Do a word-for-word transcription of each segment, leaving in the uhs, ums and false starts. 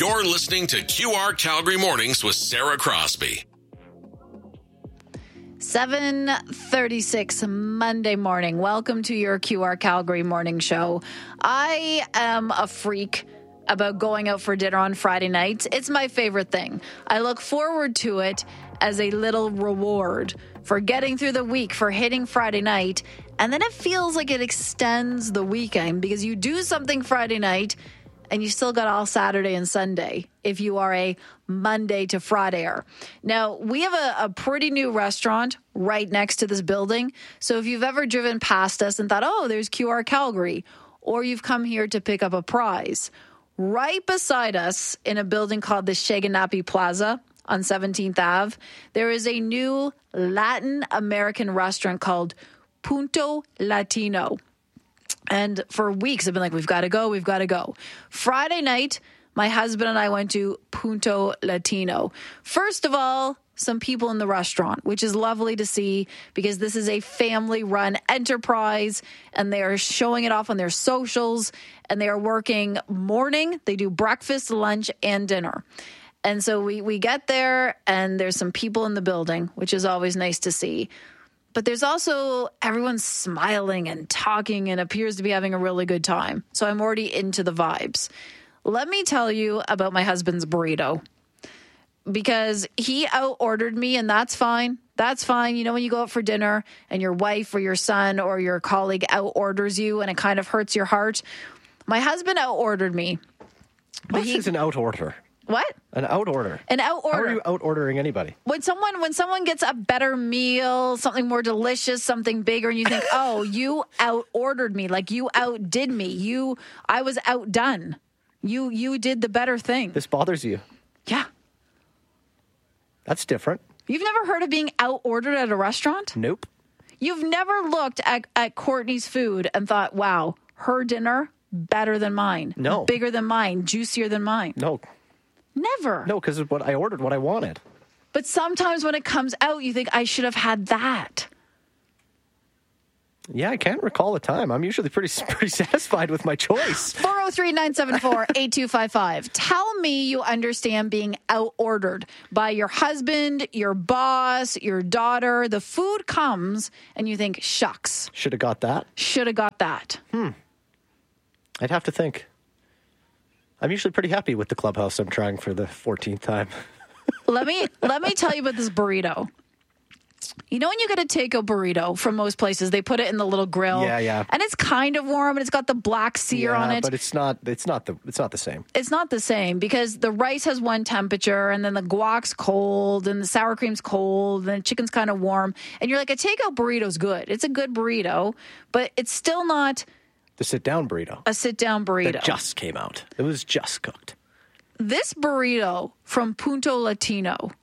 You're listening to Q R Calgary Mornings with Sarah Crosby. seven thirty-six Monday morning. Welcome to your Q R Calgary morning show. I am a freak about going out for dinner on Friday nights. It's my favorite thing. I look forward to it as a little reward for getting through the week, for hitting Friday night. And then it feels like it extends the weekend because you do something Friday night and you still got all Saturday and Sunday if you are a Monday to Fridayer. Now, we have a, a pretty new restaurant right next to this building. So if you've ever driven past us and thought, oh, there's Q R Calgary, or you've come here to pick up a prize, right beside us in a building called the Shaganappi Plaza on seventeenth Avenue, there is a new Latin American restaurant called Punto Latino. And for weeks, I've been like, we've got to go, we've got to go. Friday night, my husband and I went to Punto Latino. First of all, some people in the restaurant, which is lovely to see because this is a family-run enterprise and they are showing it off on their socials and they are working morning. They do breakfast, lunch, and dinner. And so we, we get there and there's some people in the building, which is always nice to see. But there's also everyone smiling and talking and appears to be having a really good time. So I'm already into the vibes. Let me tell you about my husband's burrito. Because he out-ordered me, and that's fine. That's fine. You know, when you go out for dinner and your wife or your son or your colleague out-orders you and it kind of hurts your heart. My husband out-ordered me. This he, is an out-order. What? An out-order. An out-order. How are you out-ordering anybody? When someone when someone gets a better meal, something more delicious, something bigger, and you think, oh, you out-ordered me. Like, you outdid me. You, I was outdone. You, you did the better thing. This bothers you? Yeah. That's different. You've never heard of being out-ordered at a restaurant? Nope. You've never looked at, at Courtney's food and thought, wow, her dinner, better than mine. No. Bigger than mine. Juicier than mine. No. Never. No, because what I ordered what I wanted. But sometimes when it comes out, you think, I should have had that. Yeah, I can't recall a time. I'm usually pretty pretty satisfied with my choice. four oh three, nine seven four, eight two five five. Tell me you understand being out-ordered by your husband, your boss, your daughter. The food comes and you think, shucks. Should have got that. Should have got that. Hmm. I'd have to think. I'm usually pretty happy with the clubhouse I'm trying for the fourteenth time. let me let me tell you about this burrito. You know when you get a takeout burrito from most places, they put it in the little grill. Yeah, yeah. And it's kind of warm and it's got the black sear yeah, on it. But it's not it's not the it's not the same. It's not the same because the rice has one temperature and then the guac's cold and the sour cream's cold and the chicken's kind of warm. And you're like, a takeout burrito's good. It's a good burrito, but it's still not the sit-down burrito. A sit-down burrito. That just came out. It was just cooked. This burrito from Punto Latino,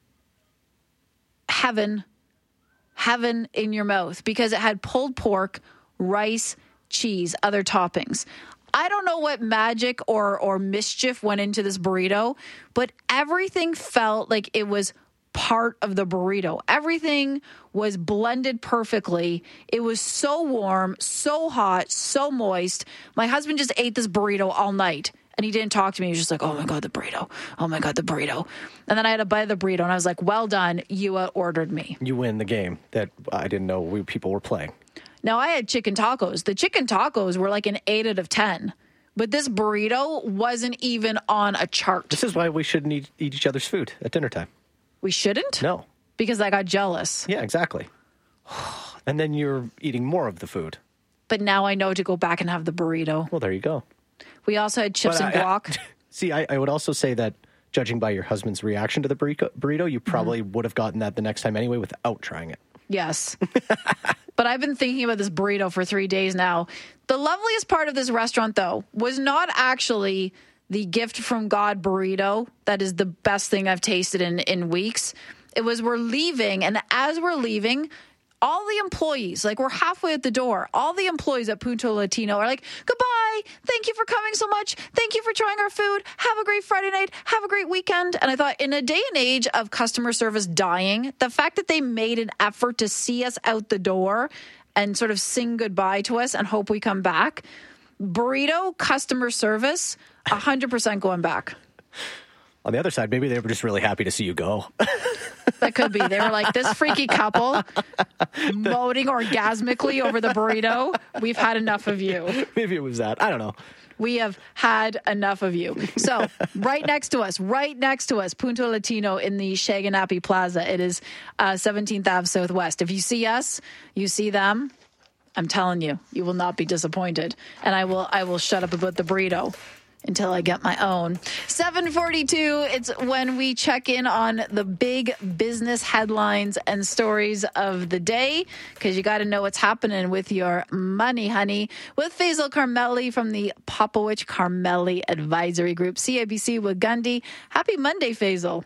heaven, heaven in your mouth because it had pulled pork, rice, cheese, other toppings. I don't know what magic or or mischief went into this burrito, but everything felt like it was part of the burrito. Everything was blended perfectly. It was so warm, so hot, so moist. My husband just ate this burrito all night. And he didn't talk to me. He was just like, oh, my God, the burrito. Oh, my God, the burrito. And then I had a bite of the burrito, and I was like, well done. You out-ordered me. You win the game that I didn't know we, people were playing. Now, I had chicken tacos. The chicken tacos were like an eight out of ten. But this burrito wasn't even on a chart. This is why we shouldn't eat, eat each other's food at dinner time. We shouldn't? No. Because I got jealous. Yeah, exactly. And then you're eating more of the food. But now I know to go back and have the burrito. Well, there you go. We also had chips but and guac. I, I, see, I, I would also say that judging by your husband's reaction to the burrito, burrito you probably mm-hmm. would have gotten that the next time anyway without trying it. Yes. But I've been thinking about this burrito for three days now. The loveliest part of this restaurant, though, was not actually the gift from God burrito. That is the best thing I've tasted in, in weeks. It was we're leaving, and as we're leaving, all the employees, like we're halfway at the door, all the employees at Punto Latino are like, goodbye, thank you for coming so much, thank you for trying our food, have a great Friday night, have a great weekend. And I thought, in a day and age of customer service dying, the fact that they made an effort to see us out the door and sort of sing goodbye to us and hope we come back, burrito customer service, one hundred percent going back. On the other side, maybe they were just really happy to see you go. That could be. They were like, this freaky couple moaning orgasmically over the burrito. We've had enough of you. Maybe it was that. I don't know. We have had enough of you. So right next to us, right next to us, Punto Latino in the Shaganappi Plaza. It is uh, seventeenth Avenue Southwest. If you see us, you see them. I'm telling you, you will not be disappointed. And I will, I will shut up about the burrito until I get my own. seven forty-two, it's when we check in on the big business headlines and stories of the day, because you got to know what's happening with your money, honey, with Faisal Carmeli from the Popowich Carmeli Advisory Group, C I B C with Gundy. Happy Monday, Faisal.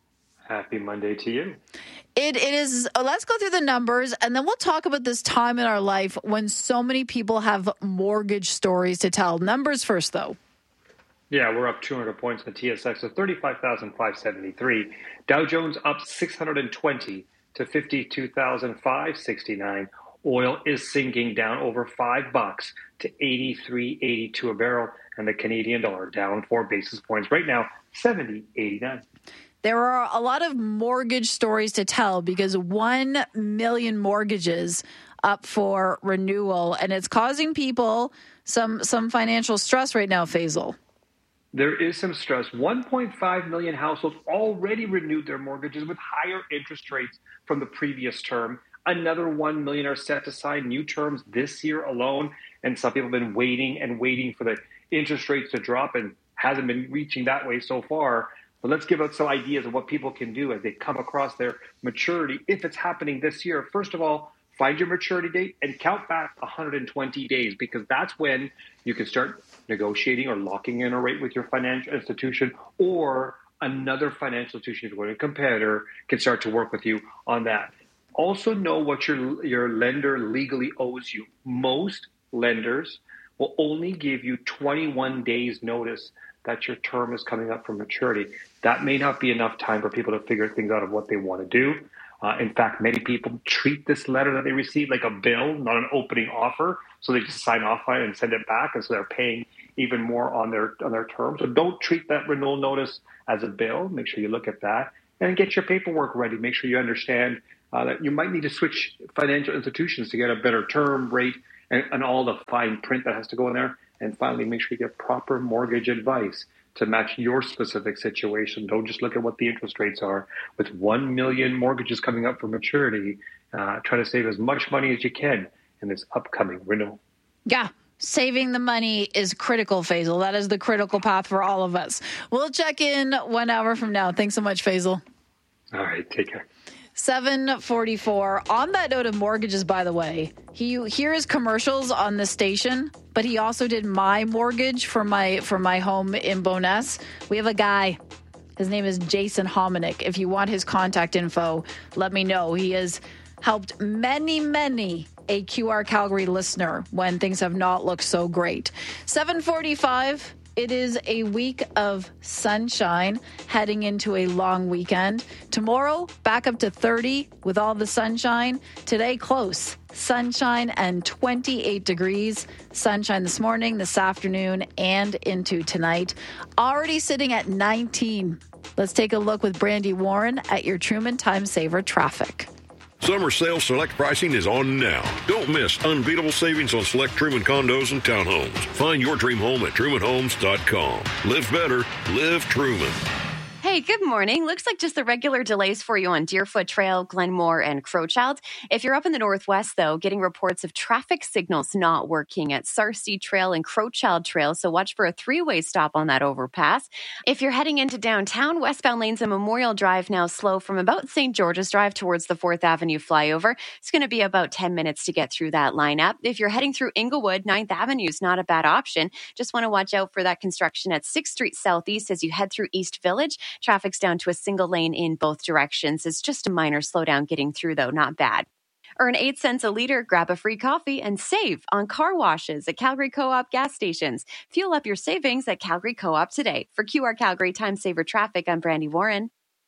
Happy Monday to you. It, it is, uh, let's go through the numbers, and then we'll talk about this time in our life when so many people have mortgage stories to tell. Numbers first, though. Yeah, we're up two hundred points in the T S X, so thirty-five thousand five hundred seventy-three. Dow Jones up six hundred twenty to fifty-two thousand five hundred sixty-nine. Oil is sinking down over five bucks to eighty-three eighty-two a barrel, and the Canadian dollar down four basis points right now, seventy eighty-nine. There are a lot of mortgage stories to tell because one million mortgages up for renewal, and it's causing people some some financial stress right now, Faisal. There is some stress. one point five million households already renewed their mortgages with higher interest rates from the previous term. Another one million are set to sign new terms this year alone. And some people have been waiting and waiting for the interest rates to drop and hasn't been reaching that way so far. But let's give out some ideas of what people can do as they come across their maturity if it's happening this year. First of all, find your maturity date and count back one hundred twenty days, because that's when you can start negotiating or locking in a rate with your financial institution, or another financial institution, if you're a competitor, can start to work with you on that. Also know what your your lender legally owes you. Most lenders will only give you twenty-one days notice that your term is coming up for maturity. That may not be enough time for people to figure things out of what they want to do. Uh, in fact, many people treat this letter that they receive like a bill, not an opening offer. So they just sign off on it and send it back. And so they're paying even more on their on their terms. So don't treat that renewal notice as a bill. Make sure you look at that and get your paperwork ready. Make sure you understand uh, that you might need to switch financial institutions to get a better term rate and, and all the fine print that has to go in there. And finally, make sure you get proper mortgage advice to match your specific situation. Don't just look at what the interest rates are. With one million mortgages coming up for maturity, uh, try to save as much money as you can in this upcoming renewal. Yeah. Saving the money is critical, Faisal. That is the critical path for all of us. We'll check in one hour from now. Thanks so much, Faisal. All right. Take care. seven forty-four. On that note of mortgages, by the way, he hear his commercials on the station, but he also did my mortgage for my for my home in Bowness. We have a guy. His name is Jason Hominick. If you want his contact info, let me know. He has helped many, many a Q R Calgary listener when things have not looked so great. seven forty-five. It is a week of sunshine heading into a long weekend. Tomorrow, back up to thirty with all the sunshine. Today, close. Sunshine and twenty-eight degrees. Sunshine this morning, this afternoon, and into tonight. Already sitting at nineteen. Let's take a look with Brandy Warren at your Truman Time Saver traffic. Summer sale select pricing is on now. Don't miss unbeatable savings on select Truman condos and townhomes. Find your dream home at truman homes dot com. Live better. Live Truman. Hey, good morning. Looks like just the regular delays for you on Deerfoot Trail, Glenmore, and Crowchild. If you're up in the Northwest, though, getting reports of traffic signals not working at Sarcee Trail and Crowchild Trail, so watch for a three-way stop on that overpass. If you're heading into downtown, westbound lanes and Memorial Drive now slow from about Saint George's Drive towards the fourth Avenue flyover. It's going to be about ten minutes to get through that lineup. If you're heading through Inglewood, ninth Avenue is not a bad option. Just want to watch out for that construction at sixth Street Southeast as you head through East Village. Traffic's down to a single lane in both directions. It's just a minor slowdown getting through, though, not bad. Earn eight cents a liter, grab a free coffee, and save on car washes at Calgary Co-op gas stations. Fuel up your savings at Calgary Co-op today. For Q R Calgary Time Saver Traffic, I'm Brandy Warren.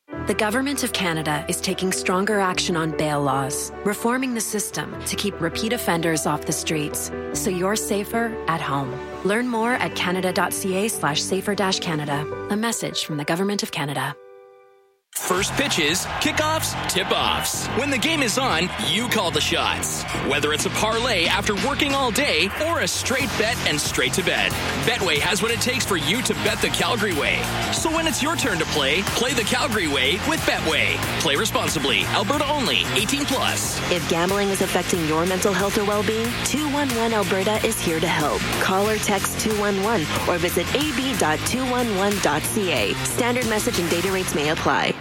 The Government of Canada is taking stronger action on bail laws, reforming the system to keep repeat offenders off the streets, so you're safer at home. Learn more at canada.ca slash safer dash Canada. A message from the Government of Canada. First pitches, kickoffs, tip-offs. When the game is on, you call the shots. Whether it's a parlay after working all day or a straight bet and straight to bed, Betway has what it takes for you to bet the Calgary way. So when it's your turn to play, play the Calgary way with Betway. Play responsibly. Alberta only. eighteen plus. If gambling is affecting your mental health or well-being, two one one Alberta is here to help. Call or text two one one or visit a b dot two one one dot c a. Standard message and data rates may apply.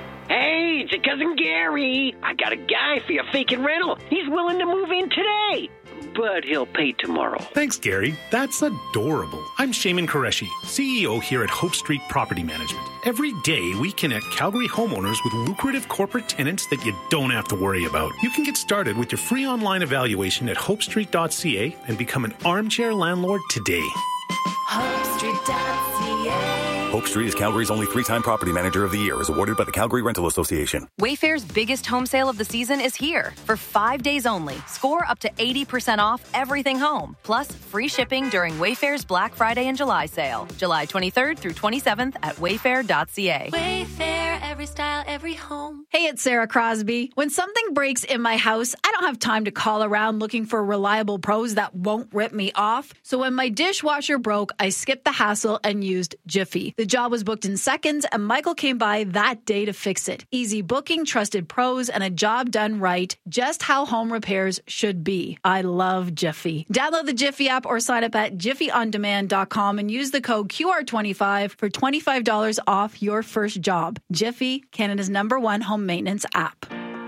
Hey, it's your cousin Gary. I got a guy for your vacant rental. He's willing to move in today, but he'll pay tomorrow. Thanks, Gary. That's adorable. I'm Shaman Qureshi, C E O here at Hope Street Property Management. Every day, we connect Calgary homeowners with lucrative corporate tenants that you don't have to worry about. You can get started with your free online evaluation at hope street dot c a and become an armchair landlord today. hope street dot c a Hope Street is Calgary's only three-time Property Manager of the Year, as awarded by the Calgary Rental Association. Wayfair's biggest home sale of the season is here. For five days only, score up to eighty percent off everything home, plus free shipping during Wayfair's Black Friday and July sale. July twenty-third through twenty-seventh at wayfair dot c a. Wayfair, every style, every home. Hey, it's Sarah Crosby. When something breaks in my house, I don't have time to call around looking for reliable pros that won't rip me off. So when my dishwasher broke, I skipped the hassle and used Jiffy. The job was booked in seconds, and Michael came by that day to fix it. Easy booking, trusted pros, and a job done right. Just how home repairs should be. I love Jiffy. Download the Jiffy app or sign up at jiffy on demand dot com and use the code Q R twenty-five for twenty-five dollars off your first job. Jiffy, Canada's number one home maintenance app.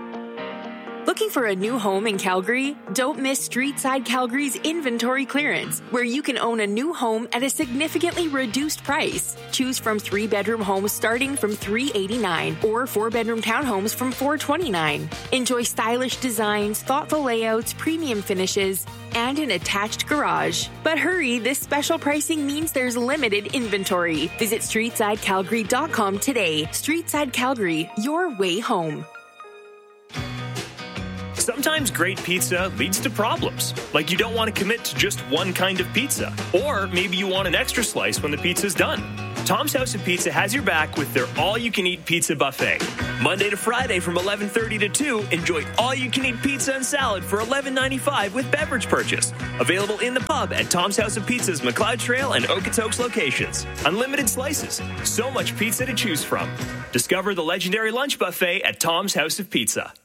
Looking for a new home in Calgary? Don't miss Streetside Calgary's inventory clearance, where you can own a new home at a significantly reduced price. Choose from three-bedroom homes starting from three hundred eighty-nine dollars or four-bedroom townhomes from four hundred twenty-nine dollars. Enjoy stylish designs, thoughtful layouts, premium finishes, and an attached garage. But hurry, this special pricing means there's limited inventory. Visit streetside calgary dot com today. Streetside Calgary, your way home. Sometimes great pizza leads to problems, like you don't want to commit to just one kind of pizza, or maybe you want an extra slice when the pizza's done. Tom's House of Pizza has your back with their all-you-can-eat pizza buffet. Monday to Friday from eleven thirty to two, enjoy all-you-can-eat pizza and salad for eleven ninety-five with beverage purchase. Available in the pub at Tom's House of Pizza's McLeod Trail and Okotoks locations. Unlimited slices, so much pizza to choose from. Discover the legendary lunch buffet at Tom's House of Pizza.